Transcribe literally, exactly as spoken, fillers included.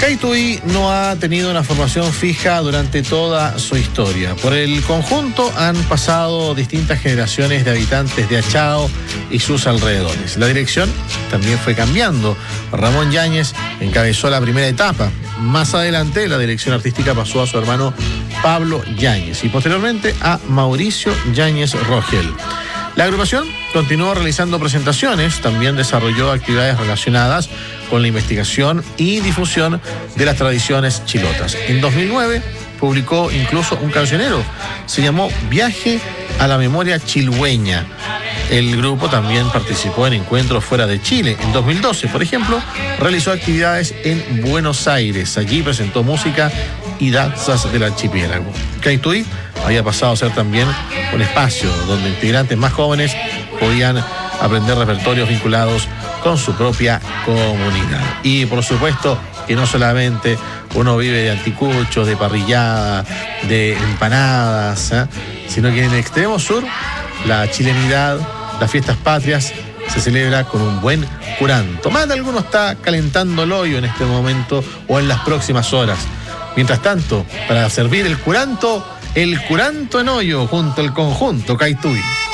Caituí no ha tenido una formación fija durante toda su historia. Por el conjunto han pasado distintas generaciones de habitantes de Achao y sus alrededores. La dirección también fue cambiando. Ramón Yáñez encabezó la primera etapa. Más adelante la dirección artística pasó a su hermano Pablo Yáñez y posteriormente a Mauricio Yáñez Rogel. La agrupación continuó realizando presentaciones, también desarrolló actividades relacionadas con la investigación y difusión de las tradiciones chilotas. En dos mil nueve publicó incluso un cancionero, se llamó Viaje a la Memoria Chilhueña. El grupo también participó en encuentros fuera de Chile. En dos mil doce, por ejemplo, realizó actividades en Buenos Aires. Allí presentó música y danzas del archipiélago. Caituí había pasado a ser también un espacio donde integrantes más jóvenes podían aprender repertorios vinculados con su propia comunidad. Y por supuesto que no solamente uno vive de anticuchos, de parrillada, de empanadas, ¿eh? sino que en el extremo sur la chilenidad, las fiestas patrias, se celebra con un buen curanto. Más de alguno está calentando el hoyo en este momento o en las próximas horas. Mientras tanto, para servir el curanto, el curanto en hoyo junto al conjunto Caituí.